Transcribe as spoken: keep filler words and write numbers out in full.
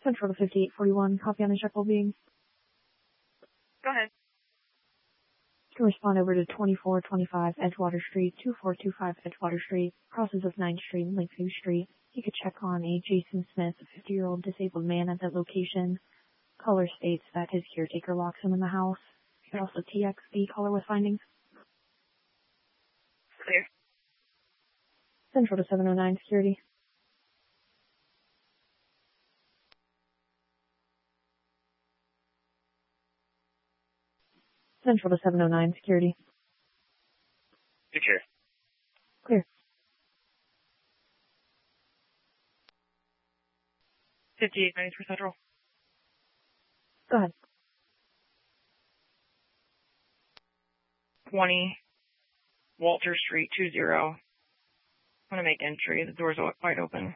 Central to fifty-eight forty-one, copy on the check being. Go ahead. To respond over to twenty-four twenty-five Edgewater Street, two four two five Edgewater Street, crosses of ninth Street and Lakeview Street. You could check on a Jason Smith, a fifty-year-old disabled man at that location. Caller states that his caretaker locks him in the house. You could also T X the caller with findings. Clear. Central to seven oh nine security. Central to seven oh nine security. Secure. Clear. fifty-eight minutes for Central. Go ahead. twenty Walter Street, two zero. I'm going to make entry. The door's wide open.